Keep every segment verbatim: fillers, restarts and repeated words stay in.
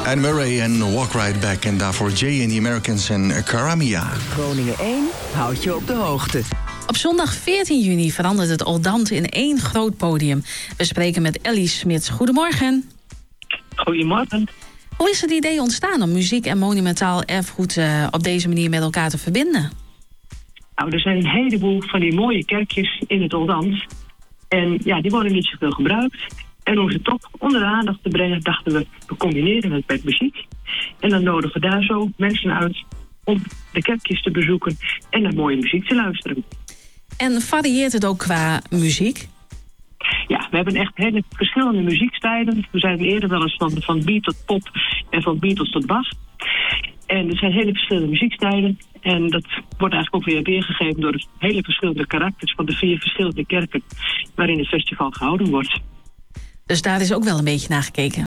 Anne Murray en Walk Right Back. En daarvoor Jay and the Americans en Karamia. Groningen één houdt je op de hoogte. Op zondag veertien juni verandert het Oldambt in één groot podium. We spreken met Ellie Smits. Goedemorgen. Goedemorgen. Hoe is het idee ontstaan om muziek en monumentaal erfgoed uh, op deze manier met elkaar te verbinden? Nou, er zijn een heleboel van die mooie kerkjes in het Oldambt. En ja, die worden niet zoveel gebruikt. En om ze toch onder de aandacht te brengen, dachten we, we combineren het met muziek. En dan nodigen we daar zo mensen uit om de kerkjes te bezoeken en naar mooie muziek te luisteren. En varieert het ook qua muziek? Ja, we hebben echt hele verschillende muziekstijlen. We zijn eerder wel eens van, van beat tot pop en van Beatles tot Bach. En er zijn hele verschillende muziekstijlen. En dat wordt eigenlijk ook weer weergegeven door de hele verschillende karakters van de vier verschillende kerken waarin het festival gehouden wordt. Dus daar is ook wel een beetje naar gekeken?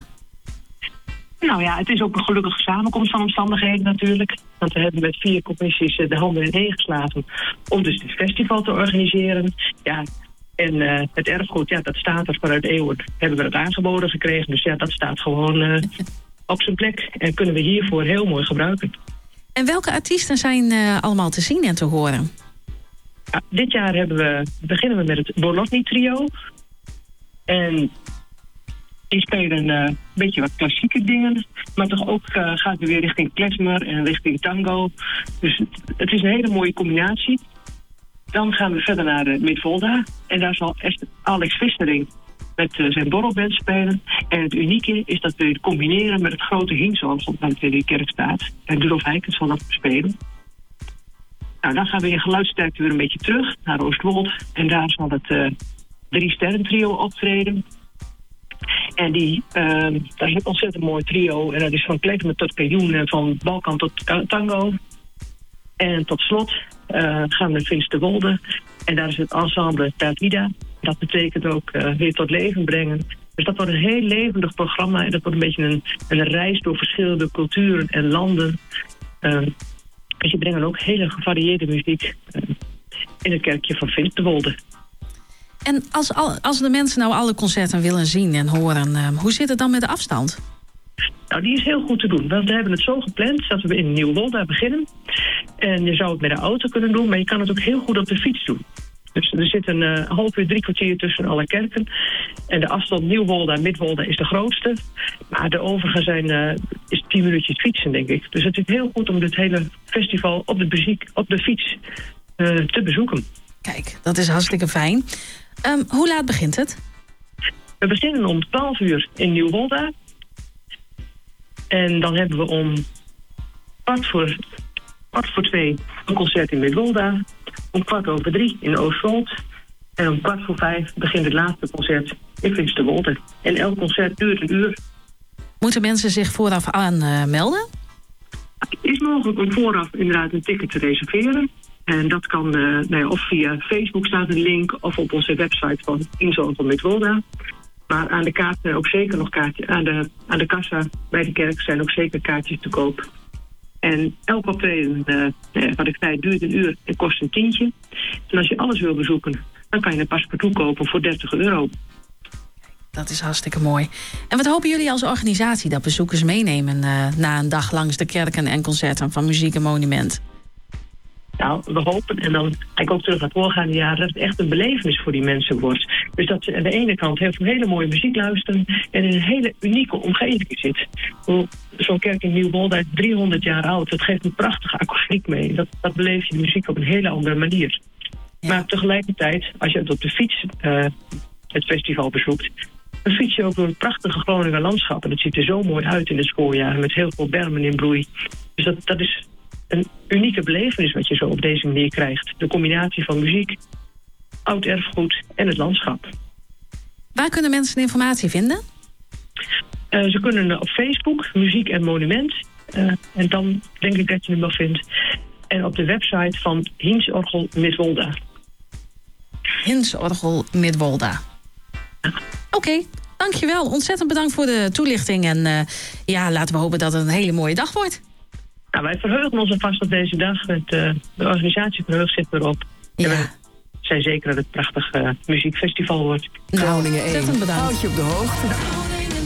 Nou ja, het is ook een gelukkige samenkomst van omstandigheden natuurlijk. Want we hebben met vier commissies de handen ineen geslagen om dus dit festival te organiseren. Ja, en uh, het erfgoed, ja, dat staat er vanuit eeuwen. Hebben we het aangeboden gekregen. Dus ja, dat staat gewoon uh, op zijn plek. En kunnen we hiervoor heel mooi gebruiken. En welke artiesten zijn uh, allemaal te zien en te horen? Ja, dit jaar hebben we, beginnen we met het Bolotny Trio. En die spelen uh, een beetje wat klassieke dingen. Maar toch ook uh, gaat het weer richting klezmer en richting tango. Dus het, het is een hele mooie combinatie. Dan gaan we verder naar uh, Midwolda. En daar zal Alex Vissering met uh, zijn borrelband spelen. En het unieke is dat we het combineren met het grote Hiensorgel dat in de kerk staat. En Dulf Heikens zal dat spelen. Nou, dan gaan we in geluidsterkte weer een beetje terug naar Oostwold. En daar zal het uh, Drie Sterren Trio optreden. En die, uh, dat is een ontzettend mooi trio. En dat is van klezmer tot kajoen en van Balkan tot tango. En tot slot uh, gaan we naar Finsterwolde. En daar is het ensemble Tavida. Dat betekent ook uh, weer tot leven brengen. Dus dat wordt een heel levendig programma. En dat wordt een beetje een, een reis door verschillende culturen en landen. Uh, dus je brengt ook hele gevarieerde muziek uh, in het kerkje van Finsterwolde. En als, als de mensen nou alle concerten willen zien en horen, uh, hoe zit het dan met de afstand? Nou, die is heel goed te doen. Want we hebben het zo gepland dat we in Nieuwolda beginnen. En je zou het met de auto kunnen doen, maar je kan het ook heel goed op de fiets doen. Dus er zit een uh, half uur, drie kwartier tussen alle kerken. En de afstand Nieuwolda, Midwolda is de grootste. Maar de overige zijn, uh, is tien minuutjes fietsen, denk ik. Dus het is heel goed om dit hele festival op de, muziek, op de fiets uh, te bezoeken. Kijk, dat is hartstikke fijn. Um, hoe laat begint het? We beginnen om twaalf uur in Nieuwolda. En dan hebben we om kwart voor, kwart voor twee een concert in Midwolda. Om kwart over drie in Oostwold. En om kwart voor vijf begint het laatste concert in Finsterwolde. En elk concert duurt een uur. Moeten mensen zich vooraf aanmelden? Uh, het is mogelijk om vooraf inderdaad een ticket te reserveren. En dat kan uh, nou ja, of via Facebook staat een link of op onze website van Hiensorgel Midwolda. Maar aan de kaart zijn ook zeker nog kaartjes. Aan de, aan de kassa bij de kerk zijn ook zeker kaartjes te koop. En elk optreden, uh, wat ik zei, duurt een uur en kost een tientje. En als je alles wil bezoeken, dan kan je een paspartout kopen voor dertig euro. Dat is hartstikke mooi. En wat hopen jullie als organisatie dat bezoekers meenemen uh, na een dag langs de kerken en concerten van Muziek en Monument? Nou, we hopen, en dan ga ik ook terug naar het voorgaande jaar, dat het echt een belevenis voor die mensen wordt. Dus dat ze aan de ene kant heel veel hele mooie muziek luisteren en in een hele unieke omgeving zit. Zo'n kerk in Nieuwolda is driehonderd jaar oud. Dat geeft een prachtige akoestiek mee. Dat, dat beleef je de muziek op een hele andere manier. Ja. Maar tegelijkertijd, als je het op de fiets uh, het festival bezoekt, dan fiets je ook door het prachtige Groninger landschap. En dat ziet er zo mooi uit in het voorjaar met heel veel bermen in bloei. Dus dat, dat is een unieke belevenis wat je zo op deze manier krijgt. De combinatie van muziek, oud erfgoed en het landschap. Waar kunnen mensen informatie vinden? Uh, ze kunnen op Facebook, Muziek en Monument. Uh, en dan denk ik dat je hem wel vindt. En op de website van Hiensorgel Midwolda. Hiensorgel Midwolda. Ja. Oké, okay, dankjewel. Ontzettend bedankt voor de toelichting. En uh, ja, laten we hopen dat het een hele mooie dag wordt. Nou, wij verheugen ons alvast op deze dag. Met, uh, de organisatie verheugt zich erop. Ja. En we zijn zeker dat het een prachtig uh, muziekfestival wordt. Groningen één. Ontzettend bedankt. Houd je op de hoogte.